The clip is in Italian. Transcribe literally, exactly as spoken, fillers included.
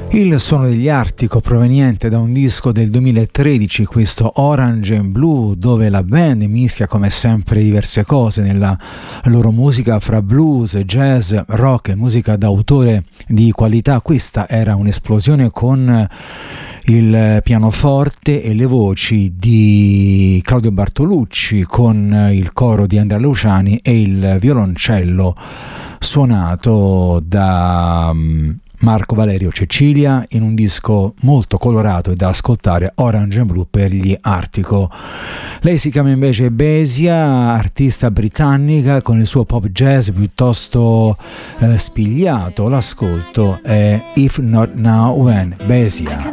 Il suono degli Artico, proveniente da un disco del duemilatredici, questo Orange and Blue, dove la band mischia come sempre diverse cose nella loro musica fra blues, jazz, rock e musica d'autore di qualità. Questa era un'esplosione con il pianoforte e le voci di Claudio Bartolucci, con il coro di Andrea Luciani e il violoncello suonato da Marco Valerio Cecilia, in un disco molto colorato e da ascoltare, Orange and Blue per gli Artico. Lei si chiama invece Besia, artista britannica con il suo pop jazz piuttosto eh, spigliato. L'ascolto è If Not Now When, Besia.